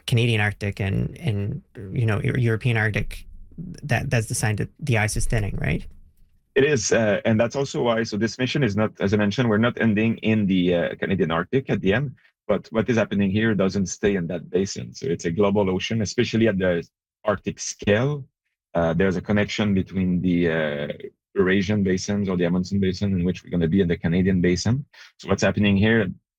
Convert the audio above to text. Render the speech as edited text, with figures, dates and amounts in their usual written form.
Canadian Arctic and European Arctic, that's the sign that the ice is thinning, right? It is, and that's also why. So this mission is not, as I mentioned, we're not ending in the Canadian Arctic at the end. But what is happening here doesn't stay in that basin. So it's a global ocean, especially at the Arctic scale. There's a connection between the Eurasian basins or the Amundsen Basin, in which we're going to be in the Canadian Basin. So what's happening here?